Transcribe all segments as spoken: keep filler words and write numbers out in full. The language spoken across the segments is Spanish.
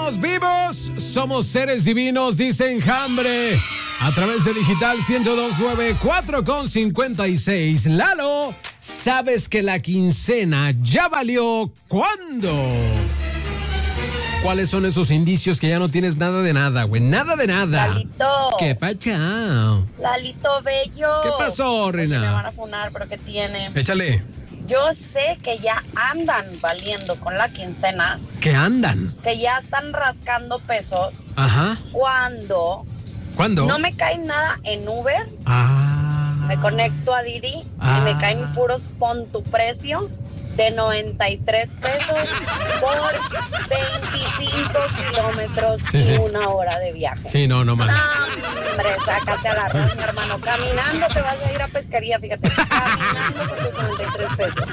Estamos vivos, somos seres divinos, dice Enjambre. A través de Digital ciento dos punto nueve, cuatro con cincuenta y seis. Lalo, ¿sabes que la quincena ya valió cuándo? ¿Cuáles son esos indicios que ya no tienes nada de nada, güey? Nada de nada. Lalito. ¿Qué pacha? Lalito bello. ¿Qué pasó, Reina? Me van a funar, pero ¿qué tiene? Échale. Yo sé que ya andan valiendo con la quincena. ¿Qué andan? Que ya están rascando pesos. Ajá. Cuando ¿Cuándo? no me cae nada en Uber. Ah. Me conecto a Didi Ah. y me caen puros pon tu precio de noventa y tres pesos por veinticinco kilómetros Sí, y sí. una hora de viaje. Sí, no, no, man. Hombre, sácate a la red, mi hermano. Caminando te vas a ir a pesquería, fíjate. Caminando por tus noventa y tres pesos.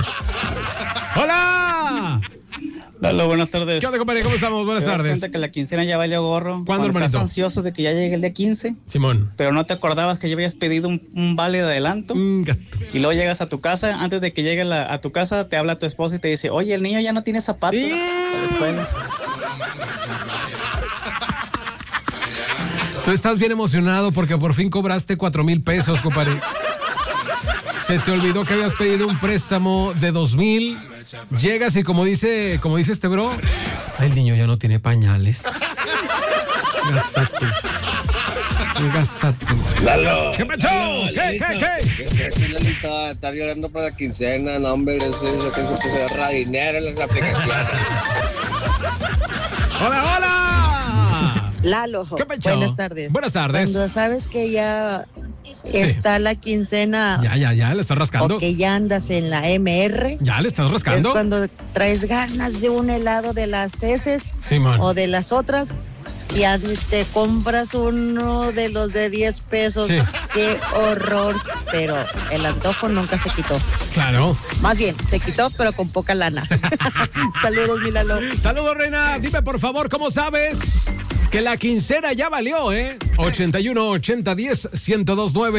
¡Hola! Lalo, buenas tardes. ¿Qué onda, compadre? ¿Cómo estamos? Buenas ¿Te das tardes. cuenta que la quincena ya valió gorro? ¿Cuándo, Cuando hermanito? estás ansioso de que ya llegue el día quince, Simón. pero no te acordabas que ya habías pedido un, un vale de adelanto. Mm, gato. Y luego llegas a tu casa, antes de que llegue la- a tu casa, te habla tu esposa y te dice, oye, el niño ya no tiene zapatos ¡Sí! para la escuela. Tú estás bien emocionado porque por fin cobraste cuatro mil pesos, compadre. Se te olvidó que habías pedido un préstamo de dos mil. Llegas y como dice, como dice este bro, el niño ya no tiene pañales. Gásate. Gásate. Lalo. ¿Qué pasó? Lalo, ¿Qué, Lalito. qué, qué? ¿Qué es eso, Lalito? Estar llorando por la quincena, no, hombre, eso es lo que se agarra dinero en las aplicaciones. ¡Hola, hola! Lalo, ¿Qué pasó? buenas tardes. Buenas tardes. Cuando sabes que ya está la quincena Ya, ya, ya, le estás rascando. o que ya andas en la M R, Ya le estás es rascando. cuando traes ganas de un helado de las heces Simón. o de las otras y a- te compras uno de los de diez pesos. Sí. Qué horror, pero el antojo nunca se quitó. Claro. Más bien, se quitó, pero con poca lana. Saludos, mi Lalo. Saludos, Reina. Dime, por favor, ¿cómo sabes que la quincena ya valió, eh? ochenta y uno, ochenta, diez, ciento dos, nueve.